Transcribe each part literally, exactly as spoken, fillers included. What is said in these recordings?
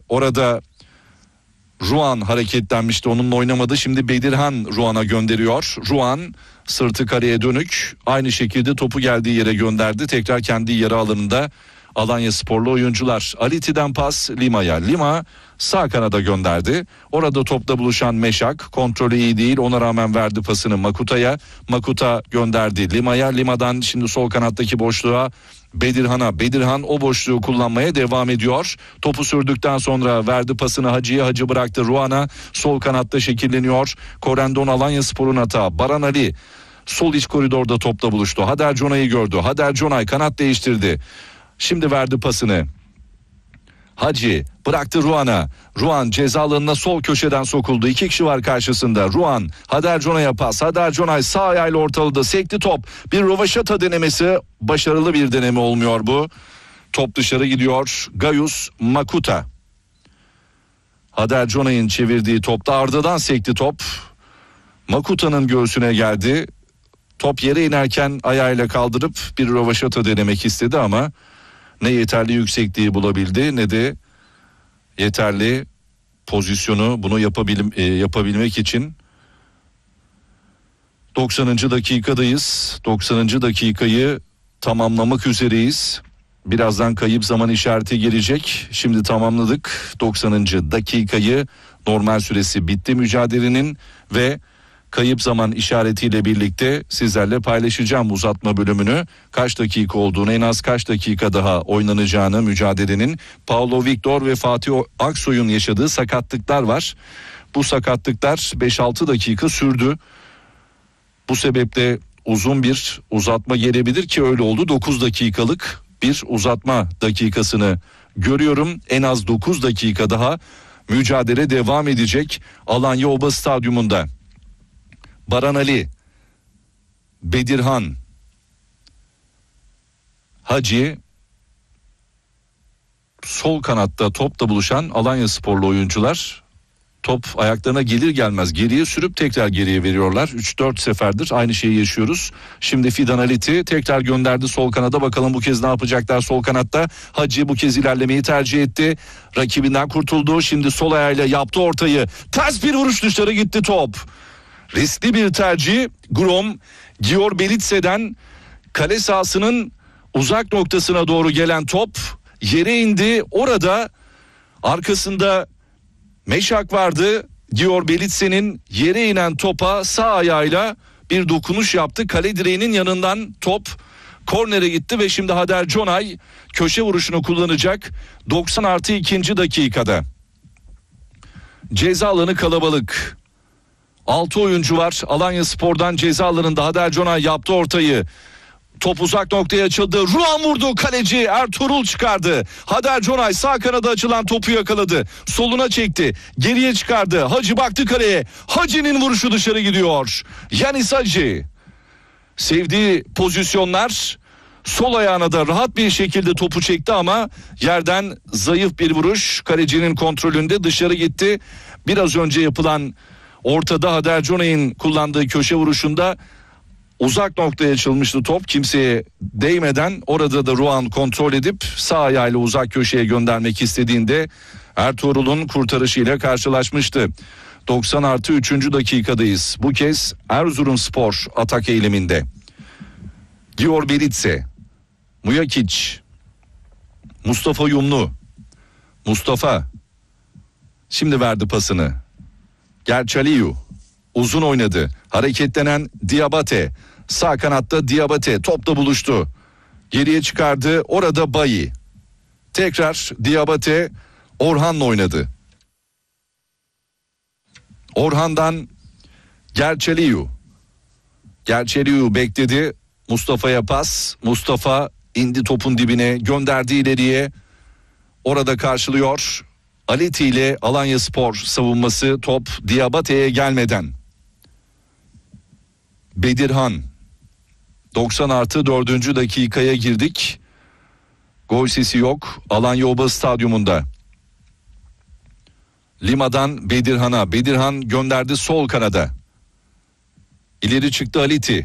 Orada Ruan hareketlenmişti, onunla oynamadı. Şimdi Bedirhan Ruan'a gönderiyor. Ruan sırtı kaleye dönük, aynı şekilde topu geldiği yere gönderdi. Tekrar kendi yarı alanında Alanyasporlu oyuncular. Aliti'den pas Lima'ya. Lima sağ kanada gönderdi. Orada topla buluşan Meşak, kontrolü iyi değil, ona rağmen verdi pasını Makuta'ya. Makuta gönderdi Lima'ya. Lima'dan şimdi sol kanattaki boşluğa Bedirhan'a. Bedirhan o boşluğu kullanmaya devam ediyor. Topu sürdükten sonra verdi pasını Hacı'ya. Hacı bıraktı Ruan'a. Sol kanatta şekilleniyor. Korendon Alanyaspor'un hata. Baran Ali sol iç koridorda topla buluştu. Hader Conay'ı gördü. Hader Conay kanat değiştirdi. Şimdi verdi pasını Hacı, bıraktı Ruan'a. Ruan ceza alanına sol köşeden sokuldu. İki kişi var karşısında. Ruan, Hader Conay'a pas. Hader Conay sağ ayağıyla ortaladı. Sekti top. Bir rövaşata denemesi. Başarılı bir deneme olmuyor bu. Top dışarı gidiyor. Gayus Makuta. Hader Conay'ın çevirdiği topta ardadan sekti top. Makuta'nın göğsüne geldi. Top yere inerken ayağıyla kaldırıp bir rövaşata denemek istedi ama ne yeterli yüksekliği bulabildi ne de yeterli pozisyonu bunu yapabil, e, yapabilmek için. doksanıncı dakikadayız. doksanıncı dakikayı tamamlamak üzereyiz. Birazdan kayıp zaman işareti gelecek. Şimdi tamamladık doksanıncı dakikayı. Normal süresi bitti mücadelenin ve kayıp zaman işaretiyle birlikte sizlerle paylaşacağım uzatma bölümünü. Kaç dakika olduğunu, en az kaç dakika daha oynanacağını mücadelenin. Paulo Victor ve Fatih Aksoy'un yaşadığı sakatlıklar var. Bu sakatlıklar beş altı dakika sürdü. Bu sebeple uzun bir uzatma gelebilir ki öyle oldu. dokuz dakikalık bir uzatma dakikasını görüyorum. En az dokuz dakika daha mücadele devam edecek Alanya Oba Stadyumunda. Baran Ali, Bedirhan, Hacı, sol kanatta topla buluşan Alanyasporlu oyuncular. Top ayaklarına gelir gelmez geriye sürüp tekrar geriye veriyorlar. üç dört seferdir aynı şeyi yaşıyoruz. Şimdi Fidan Aliti tekrar gönderdi sol kanada. Bakalım bu kez ne yapacaklar sol kanatta. Hacı bu kez ilerlemeyi tercih etti. Rakibinden kurtuldu. Şimdi sol ayağıyla yaptı ortayı. Ters bir vuruş, dışarı gitti top. Riskli bir tercih. Grom, Gior Belitse'den kale sahasının uzak noktasına doğru gelen top yere indi. Orada arkasında Meşak vardı. Gior Belitse'nin yere inen topa sağ ayağıyla bir dokunuş yaptı. Kale direğinin yanından top kornere gitti ve şimdi Hader Conay köşe vuruşunu kullanacak. doksan artı ikinci dakikada. Ceza alanı kalabalık. altı oyuncu var. Alanyaspor'dan ceza alanında Hader Conay yaptı ortayı. Top uzak noktaya açıldı. Ruan vurdu. Kaleci Ertuğrul çıkardı. Hader Conay sağ kanada açılan topu yakaladı. Soluna çekti. Geriye çıkardı. Hacı baktı kaleye. Hacı'nın vuruşu dışarı gidiyor. Yanis Hacı. Sevdiği pozisyonlar. Sol ayağına da rahat bir şekilde topu çekti ama yerden zayıf bir vuruş. Kalecinin kontrolünde dışarı gitti. Biraz önce yapılan ortada Hader Conay'ın kullandığı köşe vuruşunda uzak noktaya açılmıştı top, kimseye değmeden. Orada da Ruan kontrol edip sağ ayağıyla uzak köşeye göndermek istediğinde Ertuğrul'un kurtarışıyla karşılaşmıştı. doksan artı üçüncü dakikadayız. Bu kez Erzurumspor atak eyleminde. Gior Belitse, Mujakic, Mustafa Yumlu. Mustafa şimdi verdi pasını. Gerçaliyu uzun oynadı. Hareketlenen Diabate. Sağ kanatta Diabate topla buluştu. Geriye çıkardı. Orada Bayi. Tekrar Diabate Orhan'la oynadı. Orhan'dan Gerçaliyu. Gerçaliyu bekledi. Mustafa'ya pas. Mustafa indi topun dibine, gönderdi ileriye. Orada karşılıyor. Aleti ile Alanyaspor savunması, top Diabate'ye gelmeden. Bedirhan. doksan artı dördüncü dakikaya girdik. Gol sesi yok Alanya Oba Stadyumunda. Lima'dan Bedirhan'a. Bedirhan gönderdi sol kanada. İleri çıktı Aleti.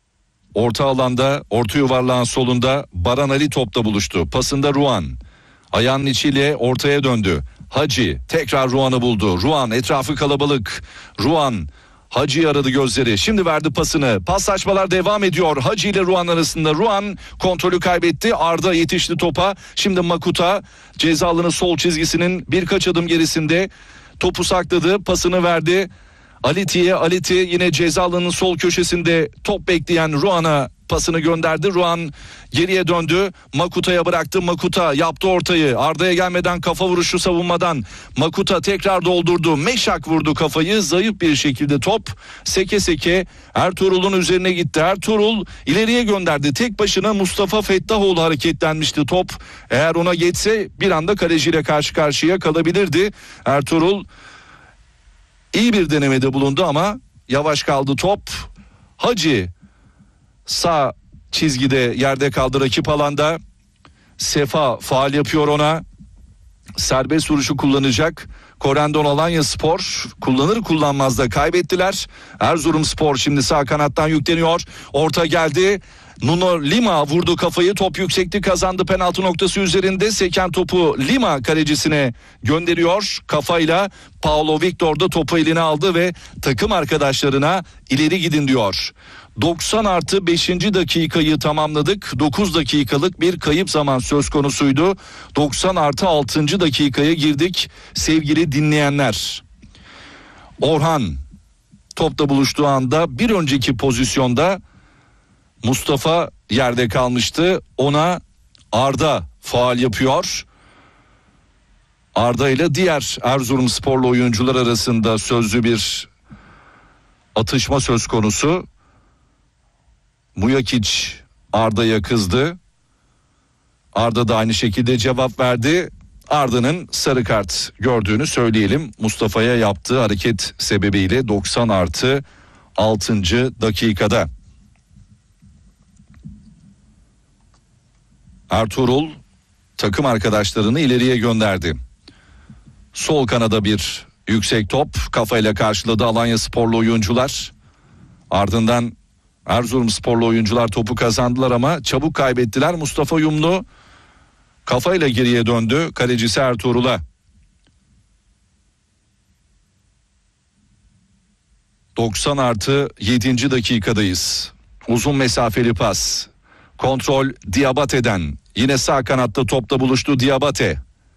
Orta alanda, orta yuvarlağın solunda Baran Ali topla buluştu. Pasında Ruan. Ayağının içiyle ortaya döndü. Hacı tekrar Ruan'ı buldu. Ruan, etrafı kalabalık. Ruan Hacı'yı aradı gözleri. Şimdi verdi pasını. Paslaşmalar devam ediyor. Hacı ile Ruan arasında. Ruan kontrolü kaybetti. Arda yetişti topa. Şimdi Makuta ceza alanı sol çizgisinin birkaç adım gerisinde. Topu sakladı. Pasını verdi. Aliti'ye. Aliti yine ceza alanının sol köşesinde top bekleyen Ruan'a pasını gönderdi. Ruan geriye döndü. Makuta'ya bıraktı. Makuta yaptı ortayı. Arda'ya gelmeden kafa vuruşu savunmadan. Makuta tekrar doldurdu. Meşak vurdu kafayı. Zayıf bir şekilde top seke seke Ertuğrul'un üzerine gitti. Ertuğrul ileriye gönderdi. Tek başına Mustafa Fettahoğlu hareketlenmişti top. Eğer ona geçse bir anda kaleciyle karşı karşıya kalabilirdi. Ertuğrul iyi bir denemede bulundu ama yavaş kaldı top. Hacı sağ çizgide yerde kaldı rakip alanda. Sefa faul yapıyor ona. Serbest vuruşu kullanacak. Korendon Alanyaspor kullanır kullanmaz da kaybettiler. Erzurumspor şimdi sağ kanattan yükleniyor. Orta geldi. Nuno Lima vurdu kafayı. Top yüksekti, kazandı penaltı noktası üzerinde. Seken topu Lima kalecisine gönderiyor. Kafayla Paulo Victor da topu eline aldı ve takım arkadaşlarına ileri gidin diyor. doksan artı beşinci dakikayı tamamladık. dokuz dakikalık bir kayıp zaman söz konusuydu. doksan artı altıncı dakikaya girdik sevgili dinleyenler. Orhan topla buluştuğu anda bir önceki pozisyonda Mustafa yerde kalmıştı. Ona Arda faul yapıyor. Arda ile diğer Erzurumsporlu oyuncular arasında sözlü bir atışma söz konusu. Mujakic Arda'ya kızdı. Arda da aynı şekilde cevap verdi. Arda'nın sarı kart gördüğünü söyleyelim. Mustafa'ya yaptığı hareket sebebiyle doksan artı altıncı dakikada. Ertuğrul takım arkadaşlarını ileriye gönderdi. Sol kanada bir yüksek top kafayla karşıladı Alanyasporlu oyuncular. Ardından Erzurumsporlu oyuncular topu kazandılar ama çabuk kaybettiler. Mustafa Yumlu kafayla geriye döndü kalecisi Ertuğrul'a. doksan artı yedinci dakikadayız. Uzun mesafeli pas. Kontrol Diabate'den. Yine sağ kanatta topla buluştu Diabate.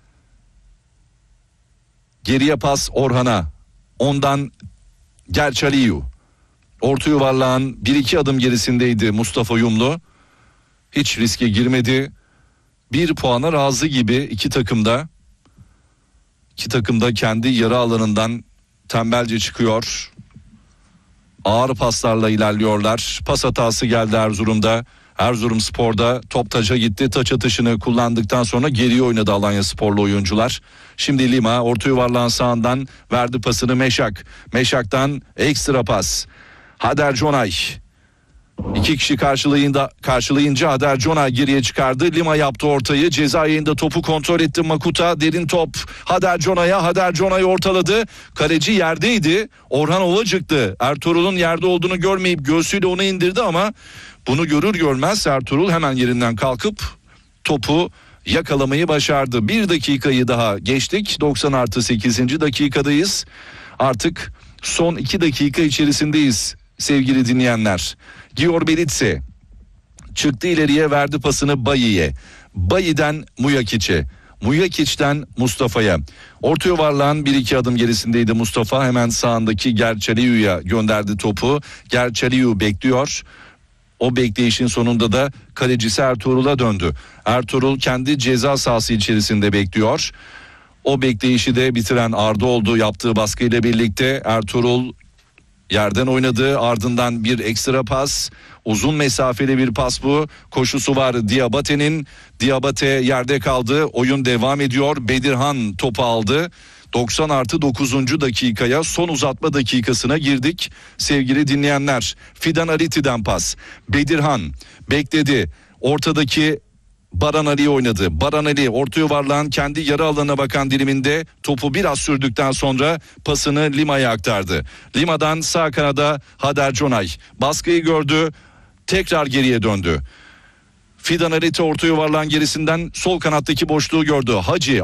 Geriye pas Orhan'a. Ondan Gerçaliyu. Orta yuvarlağın bir iki adım gerisindeydi Mustafa Yumlu. Hiç riske girmedi. Bir puana razı gibi iki takımda. İki takımda kendi yarı alanından tembelce çıkıyor. Ağır paslarla ilerliyorlar. Pas hatası geldi Erzurum'da. Erzurumspor'da top taça gitti. Taç atışını kullandıktan sonra geriye oynadı Alanyasporlu oyuncular. Şimdi Lima orta yuvarlağın sağından verdi pasını Meşak. Meşak'tan ekstra pas. Hader Conay. İki kişi karşılayınca, karşılayınca Hader Conay geriye çıkardı. Lima yaptı ortayı. Ceza yayında topu kontrol etti Makuta. Derin top Hader Conay'a. Hader Conay ortaladı. Kaleci yerdeydi. Orhan Ovacık'tı. Ertuğrul'un yerde olduğunu görmeyip göğsüyle onu indirdi ama bunu görür görmez Ertuğrul hemen yerinden kalkıp topu yakalamayı başardı. Bir dakikayı daha geçtik. doksan artı sekizinci dakikadayız. Artık son iki dakika içerisindeyiz sevgili dinleyenler. Gior Belitse çıktı ileriye, verdi pasını Bayi'ye. Bayi'den Mujakic'e. Mujakic'ten Mustafa'ya. Orta yuvarlağın bir iki adım gerisindeydi Mustafa. Hemen sağındaki Gerçaliyu'ya gönderdi topu. Gerçaliyu bekliyor. O bekleyişin sonunda da kalecisi Ertuğrul'a döndü. Ertuğrul kendi ceza sahası içerisinde bekliyor. O bekleyişi de bitiren Arda oldu. Yaptığı baskıyla birlikte Ertuğrul yerden oynadı. Ardından bir ekstra pas. Uzun mesafeli bir pas bu. Koşusu var Diabate'nin. Diabate yerde kaldı. Oyun devam ediyor. Bedirhan topu aldı. doksan artı dokuzuncu dakikaya, son uzatma dakikasına girdik sevgili dinleyenler. Fidan Aliti'den pas. Bedirhan bekledi. Ortadaki Baran Ali oynadı. Baran Ali orta yuvarlağın kendi yarı alanına bakan diliminde topu biraz sürdükten sonra pasını Lima'ya aktardı. Lima'dan sağ kanada Hader Conay baskıyı gördü. Tekrar geriye döndü. Fidan Aleti orta yuvarlağın gerisinden sol kanattaki boşluğu gördü. Hacı